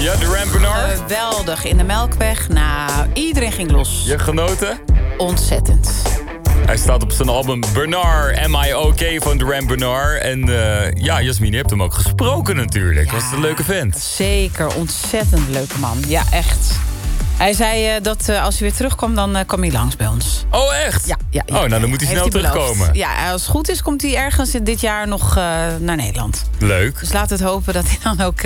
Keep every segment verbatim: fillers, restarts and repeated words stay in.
Ja, de Rampenar. Geweldig, in de Melkweg. Nou, iedereen ging los. Je genoten? Ontzettend. Hij staat op zijn album Bernard, Am I OK van Duran Bernard. En uh, ja, Jasmine, je hebt hem ook gesproken natuurlijk. Ja, was het een leuke vent? Zeker, ontzettend leuke man. Ja, echt. Hij zei uh, dat uh, als hij weer terugkomt, dan uh, kwam hij langs bij ons. Oh, echt? Ja. ja, ja oh, nou dan moet hij snel hij terugkomen. Beloofd. Ja, als het goed is, komt hij ergens dit jaar nog uh, naar Nederland. Leuk. Dus laten we het hopen dat hij dan ook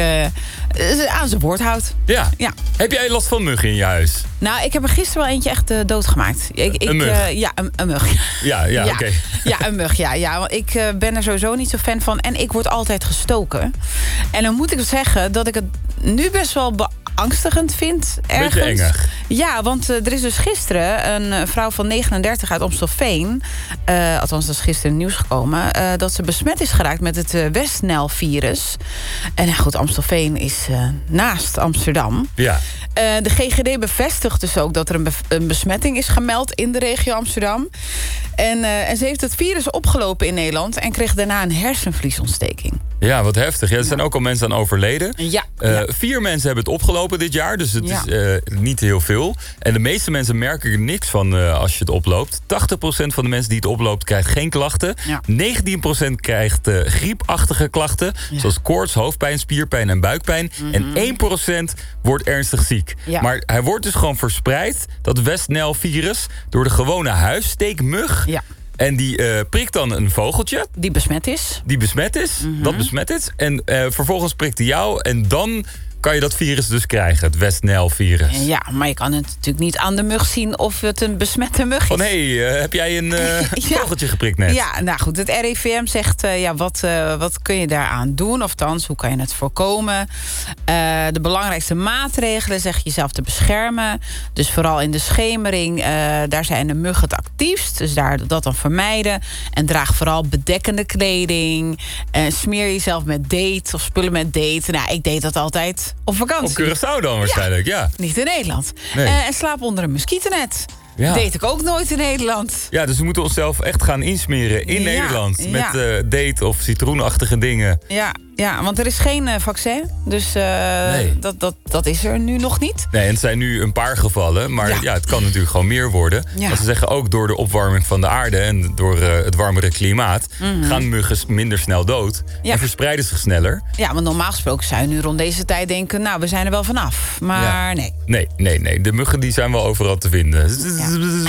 uh, aan zijn woord houdt. Ja. ja. Heb jij last van muggen in je huis? Nou, ik heb er gisteren wel eentje echt uh, doodgemaakt. Ik, ik, een mug? Uh, ja, een, een mug. Ja, ja, ja. oké. Okay. Ja, een mug, ja. ja want ik uh, ben er sowieso niet zo fan van. En ik word altijd gestoken. En dan moet ik zeggen dat ik het nu best wel beangstigend vind. Ergens. Beetje engig. Ja, want uh, er is dus gisteren een uh, vrouw van negenendertig uit Amstelveen... Uh, althans, dat is gisteren in het nieuws gekomen... Uh, dat ze besmet is geraakt met het uh, West-Nijl-virus. En uh, goed, Amstelveen is uh, naast Amsterdam. Ja. Uh, de G G D bevestigt dus ook dat er een, be- een besmetting is gemeld in de regio Amsterdam. En, uh, en ze heeft het virus opgelopen in Nederland... en kreeg daarna een hersenvliesontsteking. Ja, wat heftig. Ja, er zijn ja. ook al mensen aan overleden. Ja, uh, ja. Vier mensen hebben het opgelopen dit jaar, dus het ja. is uh, niet heel veel. En de meeste mensen merken er niks van uh, als je het oploopt. tachtig procent van de mensen die het oploopt krijgt geen klachten. Ja. negentien procent krijgt uh, griepachtige klachten, ja. zoals koorts, hoofdpijn, spierpijn en buikpijn. Mm-hmm. En één procent wordt ernstig ziek. Ja. Maar hij wordt dus gewoon verspreid, dat West-Nijl-virus, door de gewone huissteekmug. Ja. En die uh, prikt dan een vogeltje. Die besmet is. Die besmet is, mm-hmm. dat besmet is. En uh, vervolgens prikt hij jou en dan kan je dat virus dus krijgen, het West-Nijl-virus. Ja, maar je kan het natuurlijk niet aan de mug zien of het een besmette mug is. Van, hé, hey, uh, heb jij een uh, ja. vogeltje geprikt net? Ja, nou goed, het R I V M zegt, uh, ja, wat, uh, wat kun je daaraan doen? Of thans, hoe kan je het voorkomen? Uh, de belangrijkste maatregelen, zeg jezelf te beschermen. Dus vooral in de schemering, uh, daar zijn de muggen het actiefst. Dus daar dat dan vermijden. En draag vooral bedekkende kleding. En smeer jezelf met date of spullen met date. Nou, ik deed dat altijd op vakantie. Op Curaçao dan waarschijnlijk, ja. ja. Niet in Nederland. Nee. Uh, en slaap onder een muskietennet. Ja. Deed ik ook nooit in Nederland. Ja, dus we moeten onszelf echt gaan insmeren in ja, Nederland. Met ja. uh, date of citroenachtige dingen. Ja, ja, want er is geen uh, vaccin. Dus uh, nee. dat, dat, dat is er nu nog niet. Nee, en het zijn nu een paar gevallen. Maar ja, ja het kan natuurlijk gewoon meer worden. Ja. Want ze zeggen ook door de opwarming van de aarde... en door uh, het warmere klimaat... Mm-hmm. gaan muggen minder snel dood. Ja. En verspreiden zich sneller. Ja, want normaal gesproken zou je nu rond deze tijd denken... nou, we zijn er wel vanaf. Maar ja. nee. Nee, nee, nee. De muggen die zijn wel overal te vinden. Ja.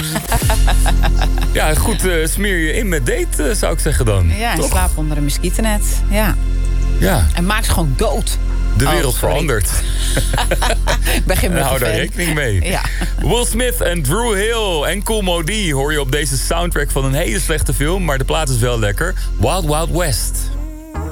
Ja, goed, uh, smeer je in met date, uh, zou ik zeggen dan. Ja, en slaap onder een muskietennet. Ja. Ja. En maak ze gewoon dood. De wereld oh, verandert. Ik ben geen hou daar rekening mee. Ja. Will Smith en Drew Hill en Kool Moe Dee hoor je op deze soundtrack van een hele slechte film... maar de plaat is wel lekker. Wild Wild West.